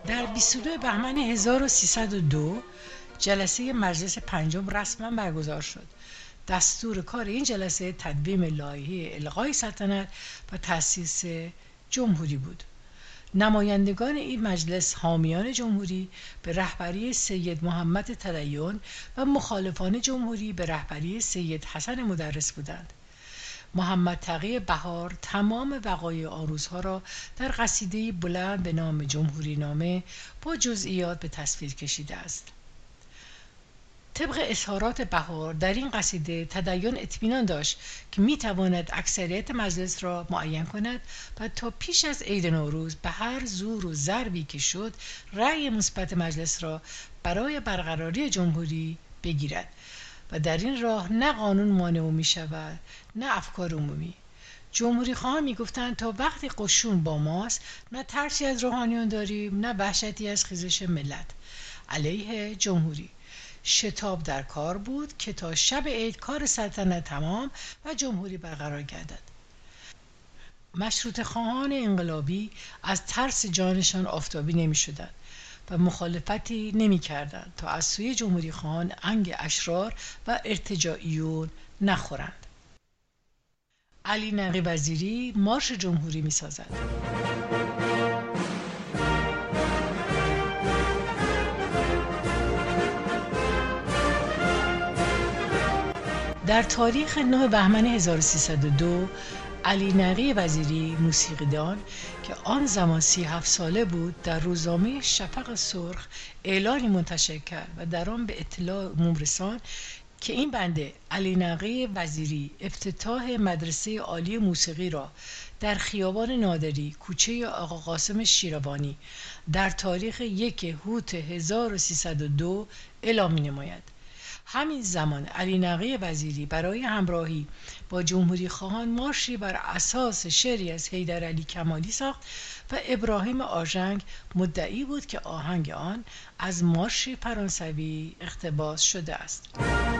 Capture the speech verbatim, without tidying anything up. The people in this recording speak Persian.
در بیست و دو بهمن هزار و سیصد و دو جلسه مجلس پنجم رسما برگزار شد. دستور کار این جلسه تدوین لایحه الغای سلطنت و تأسیس جمهوری بود. نمایندگان این مجلس حامیان جمهوری به رهبری سید محمد تدین و مخالفان جمهوری به رهبری سید حسن مدرس بودند. محمد تقی بهار تمام وقایع آروزها را در قصیده‌ای بلند به نام جمهوری نامه با جزئیات به تصویر کشیده است. طبق اظهارات بهار در این قصیده تدین اطمینان داشت که میتواند اکثریت مجلس را معین کند و تا پیش از عید نوروز به هر زور و ضربی که شد رأی مثبت مجلس را برای برقراری جمهوری بگیرد و در این راه نه قانون مانع می شود نه افکار عمومی. جمهوری خواهان می گفتند تا وقتی قشون با ماست نه ترسی از روحانیون داریم نه وحشتی از خیزش ملت. علیه جمهوری شتاب در کار بود که تا شب عید کار سلطنت تمام و جمهوری برقرار گردد. مشروطه خواهان انقلابی از ترس جانشان آفتابی نمی شدند و مخالفتی نمی کردند تا از سوی جمهوری خواهان انگ اشرار و ارتجاعیون نخورند. علی نقی وزیری مارش جمهوری می سازد. در تاریخ نه بهمن هزار و سیصد و دو علی نقی وزیری موسیقیدان که آن زمان سی و هفت ساله بود در روزنامه شفق سرخ اعلانی منتشر کرد و در آن به اطلاع عموم رساند که این بنده علی نقی وزیری افتتاح مدرسه عالی موسیقی را در خیابان نادری کوچه آقا قاسم شیروانی در تاریخ یک هوت هزار و سیصد و دو اعلام می‌نماید. همین زمان علی نقی وزیری برای همراهی با جمهوری خواهان مارشی بر اساس شعری از حیدرعلی کمالی ساخت و ابراهیم آژنگ مدعی بود که آهنگ آن از مارش فرانسوی اقتباس شده است.